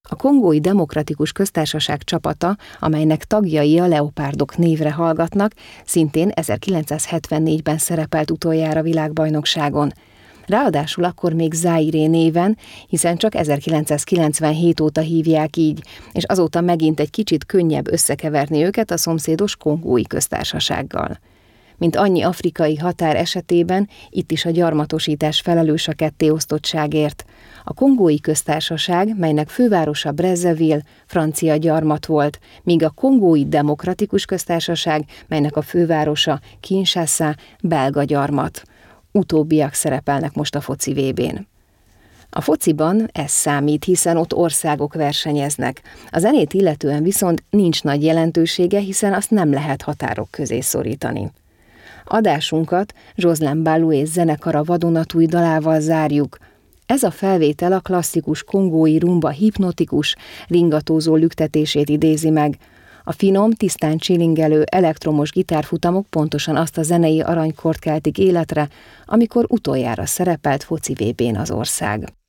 A Kongói Demokratikus Köztársaság csapata, amelynek tagjai a Leopardok névre hallgatnak, szintén 1974-ben szerepelt utoljára világbajnokságon. Ráadásul akkor még Zaire néven, hiszen csak 1997 óta hívják így, és azóta megint egy kicsit könnyebb összekeverni őket a szomszédos Kongói Köztársasággal. Mint annyi afrikai határ esetében, itt is a gyarmatosítás felelős a kettéosztottságért. A Kongói Köztársaság, melynek fővárosa Brazzaville, francia gyarmat volt, míg a Kongói Demokratikus Köztársaság, melynek a fővárosa Kinshasa, belga gyarmat. Utóbbiak szerepelnek most a foci VB-n. A fociban ez számít, hiszen ott országok versenyeznek. A zenét illetően viszont nincs nagy jelentősége, hiszen azt nem lehet határok közé szorítani. Adásunkat Jocelyn Baloue zenekara vadonatúj dalával zárjuk. Ez a felvétel a klasszikus kongói rumba hipnotikus, ringatózó lüktetését idézi meg. A finom, tisztán csilingelő elektromos gitárfutamok pontosan azt a zenei aranykort keltik életre, amikor utoljára szerepelt foci VB-n az ország.